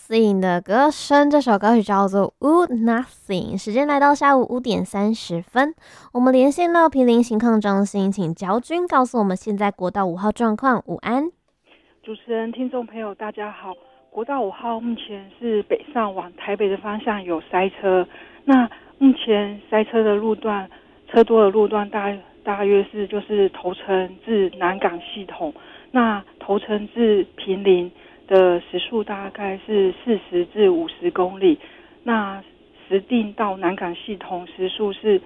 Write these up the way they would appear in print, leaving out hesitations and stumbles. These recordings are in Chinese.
Nothing 的歌声，这首歌曲叫做 Would Nothing。时间来到下午5:30，我们连线到毗邻行抗中心，请焦君告诉我们现在国道5号状况。午安， 主持人、听众朋友，大家好。国道5号目前是北上往台北的方向有塞车，那目前塞车的路段，车多的路段大约是就是头城至南港系统，那头城至坪林的时速大概是40至50公里，那石碇到南港系统时速是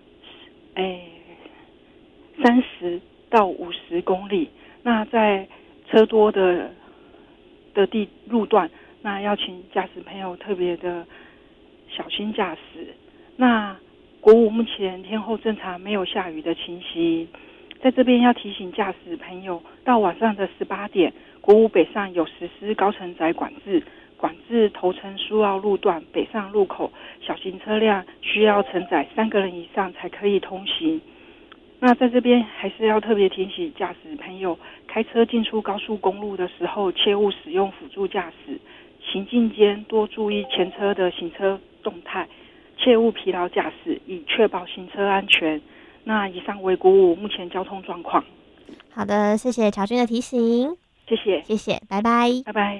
30到50公里。那在车多的路段，那要请驾驶朋友特别的小心驾驶。那国五目前天候正常，没有下雨的情形。在这边要提醒驾驶朋友，到晚上的18点，国五北上有实施高承载管制头城苏澳路段北上路口，小型车辆需要承载3个人以上才可以通行。那在这边还是要特别提醒驾驶朋友，开车进出高速公路的时候，切勿使用辅助驾驶，行进间多注意前车的行车动态，切勿疲劳驾驶，以确保行车安全。那以上为国五目前交通状况。 好的，谢谢乔君的提醒，谢谢，拜拜， 拜拜。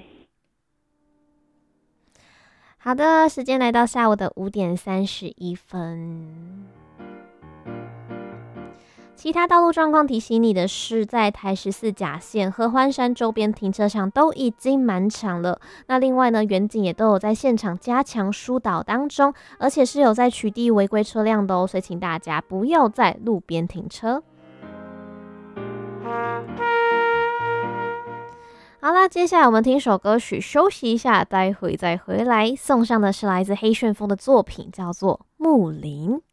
好的，时间来到下午的5:31。其他道路状况提醒你的是，在台14甲线合欢山周边停车场都已经满场了。那另外呢，远景也都有在现场加强疏导当中，而且是有在取缔违规车辆的哦，所以请大家不要在路边停车。好啦，接下来我们听首歌曲休息一下，待会再回来。送上的是来自黑旋风的作品，叫做《木林》。